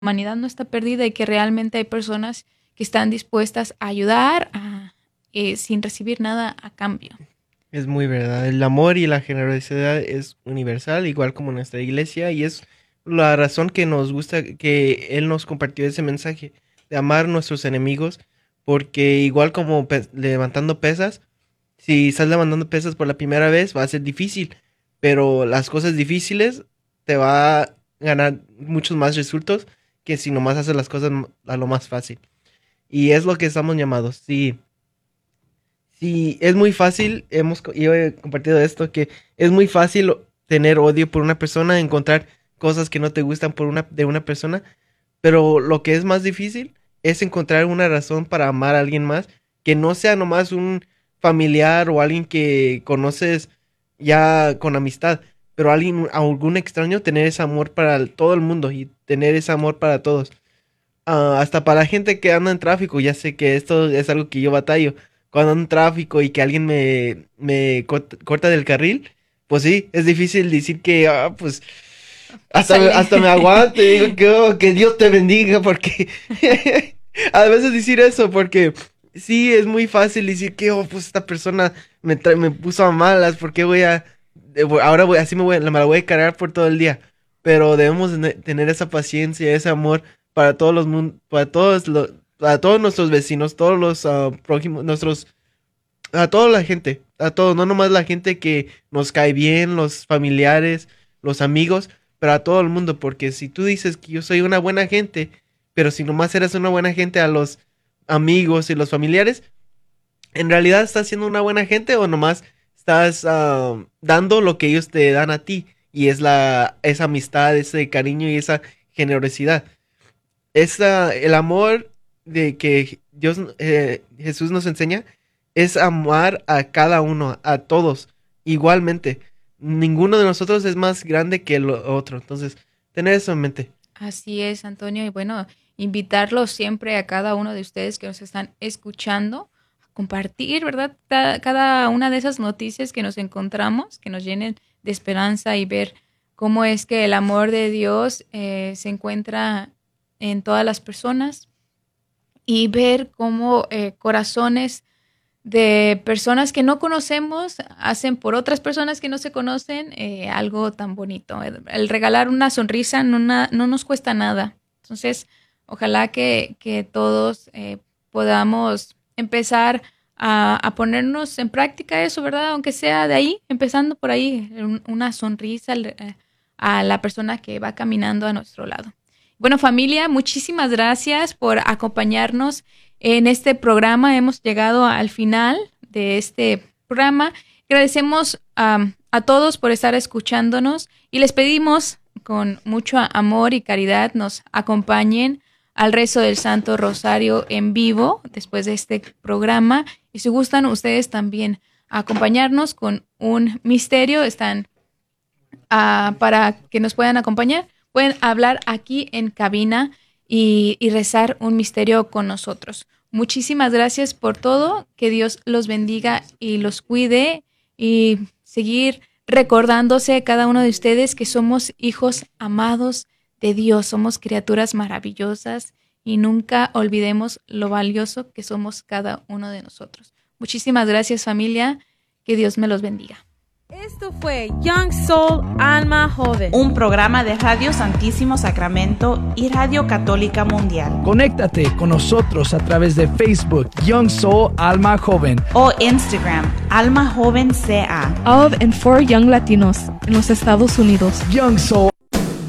humanidad no está perdida y que realmente hay personas que están dispuestas a ayudar sin recibir nada a cambio. Es muy verdad. El amor y la generosidad es universal, igual como nuestra iglesia, y es la razón que nos gusta que Él nos compartió ese mensaje de amar a nuestros enemigos, porque igual como levantando pesas, si estás levantando pesas por la primera vez va a ser difícil, pero las cosas difíciles te va a ganar muchos más resultados que si nomás haces las cosas a lo más fácil. Y es lo que estamos llamados. Sí, sí, es muy fácil, yo he compartido esto, que es muy fácil tener odio por una persona, encontrar cosas que no te gustan de una persona, pero lo que es más difícil es encontrar una razón para amar a alguien más, que no sea nomás un familiar o alguien que conoces ya con amistad, pero algún extraño, tener ese amor para todo el mundo y tener ese amor para todos. Hasta para la gente que anda en tráfico, ya sé que esto es algo que yo batallo. Cuando ando en tráfico y que alguien me corta del carril, pues sí, es difícil decir que, pues, hasta me aguante, digo que, que Dios te bendiga, porque a veces decir eso, porque sí, es muy fácil decir que, pues esta persona me puso a malas, porque ahora me la voy a cargar por todo el día. Pero debemos tener esa paciencia, ese amor para todos para todos nuestros vecinos, todos los prójimos, a toda la gente, a todos, no nomás la gente que nos cae bien, los familiares, los amigos, pero a todo el mundo, porque si tú dices que yo soy una buena gente, pero si nomás eres una buena gente a los amigos y los familiares, ¿en realidad estás siendo una buena gente o nomás estás dando lo que ellos te dan a ti? Y es esa amistad, ese cariño y esa generosidad. El amor de que Jesús nos enseña es amar a cada uno, a todos, igualmente. Ninguno de nosotros es más grande que el otro. Entonces, tener eso en mente. Así es, Antonio. Y bueno, invitarlos siempre a cada uno de ustedes que nos están escuchando a compartir, ¿verdad? Cada una de esas noticias que nos encontramos, que nos llenen de esperanza y ver cómo es que el amor de Dios se encuentra en todas las personas y ver cómo corazones de personas que no conocemos hacen por otras personas que no se conocen algo tan bonito. El regalar una sonrisa no nos cuesta nada. Entonces, ojalá que todos podamos empezar a ponernos en práctica eso, ¿verdad? Aunque sea de ahí, empezando por ahí, una sonrisa a la persona que va caminando a nuestro lado. Bueno, familia, muchísimas gracias por acompañarnos en este programa. Hemos llegado al final de este programa. Agradecemos a todos por estar escuchándonos y les pedimos con mucho amor y caridad nos acompañen al rezo del Santo Rosario en vivo después de este programa. Y si gustan ustedes también acompañarnos con un misterio, están para que nos puedan acompañar. Pueden hablar aquí en cabina y rezar un misterio con nosotros. Muchísimas gracias por todo. Que Dios los bendiga y los cuide y seguir recordándose cada uno de ustedes que somos hijos amados de Dios, somos criaturas maravillosas y nunca olvidemos lo valioso que somos cada uno de nosotros. Muchísimas gracias, familia. Que Dios me los bendiga. Esto fue Young Soul Alma Joven, un programa de Radio Santísimo Sacramento y Radio Católica Mundial. Conéctate con nosotros a través de Facebook Young Soul Alma Joven o Instagram Alma Joven CA of and for Young Latinos en los Estados Unidos. Young Soul